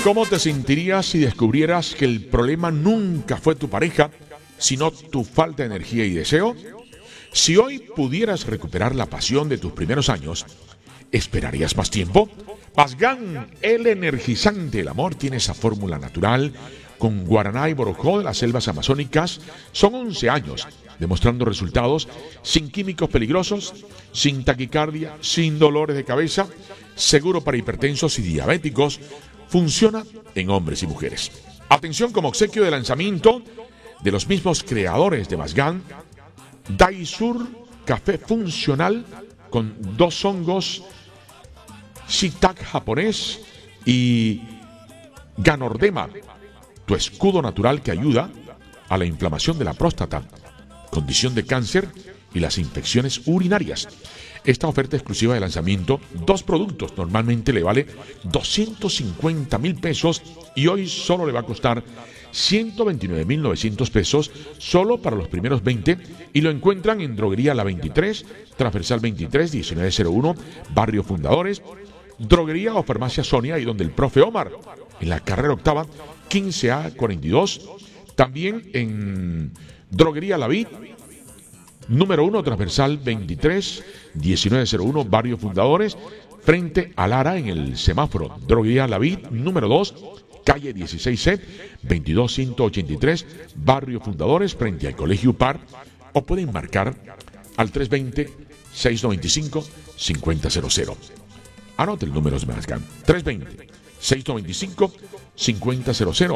¿Cómo te sentirías si descubrieras que el problema nunca fue tu pareja, sino tu falta de energía y deseo? Si hoy pudieras recuperar la pasión de tus primeros años, ¿esperarías más tiempo? Mazgán, el energizante del amor, tiene esa fórmula natural con guaraná y borojó de las selvas amazónicas. Son 11 años demostrando resultados sin químicos peligrosos, sin taquicardia, sin dolores de cabeza, seguro para hipertensos y diabéticos. Funciona en hombres y mujeres. Atención, como obsequio de lanzamiento de los mismos creadores de Mazgán, Daisur Café Funcional con 2 hongos shiitake japonés y Ganordema, tu escudo natural que ayuda a la inflamación de la próstata, condición de cáncer y las infecciones urinarias. Esta oferta exclusiva de lanzamiento, 2 productos, normalmente le vale 250,000 pesos y hoy solo le va a costar 129,900 pesos solo para los primeros 20 y lo encuentran en Droguería La 23, Transversal 23, 1901, Barrio Fundadores, Droguería o Farmacia Sonia y donde el profe Omar, en la carrera octava, 15A42, también en Droguería La Vid, número 1, Transversal 23, 1901, Barrio Fundadores, frente a Lara en el semáforo. Droguería La Vid, número 2, calle 16C, 22183, Barrio Fundadores, frente al Colegio UPAR, o pueden marcar al 320-695-5000. Anote el número de Mazgán, 320-695-5000.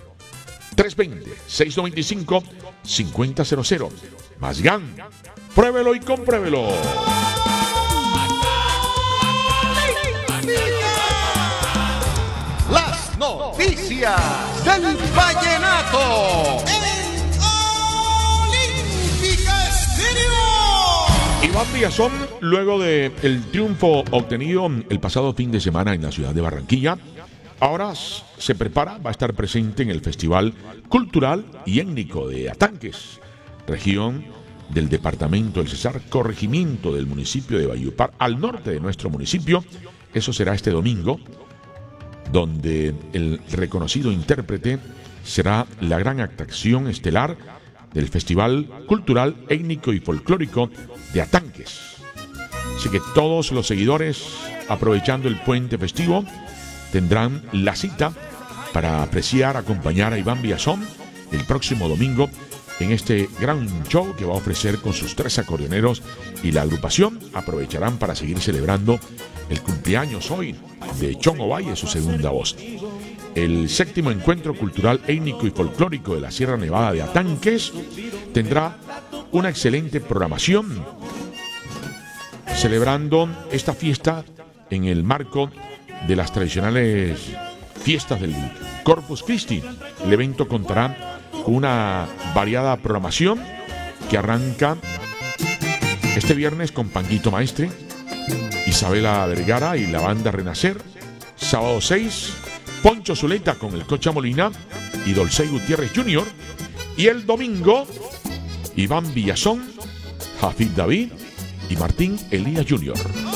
320-695-5000. Mazgán, pruébelo y compruébelo. Las noticias del vallenato en Olímpica Estéreo. Iván Villazón, luego del triunfo obtenido el pasado fin de semana en la ciudad de Barranquilla, ahora se prepara, va a estar presente en el Festival Cultural y Étnico de Atanques, región del departamento del Cesar, corregimiento del municipio de Valledupar, al norte de nuestro municipio. Eso será este domingo, donde el reconocido intérprete será la gran atracción estelar del Festival Cultural, Étnico y Folclórico de Atanques. Así que todos los seguidores, aprovechando el puente festivo, tendrán la cita para apreciar, acompañar a Iván Villazón el próximo domingo en este gran show que va a ofrecer con sus 3 acordeoneros, y la agrupación aprovecharán para seguir celebrando el cumpleaños hoy de Chongo Valle, su segunda voz. El 7º Encuentro Cultural, Étnico y Folclórico de la Sierra Nevada de Atanques tendrá una excelente programación, celebrando esta fiesta en el marco de las tradicionales fiestas del Corpus Christi. El evento contará con una variada programación que arranca este viernes con Panguito Maestre, Isabela Vergara y la banda Renacer. Sábado 6, Poncho Zuleta con el Cocha Molina y Dolcey Gutiérrez Jr. Y el domingo, Iván Villazón, Jafid David y Martín Elías Jr.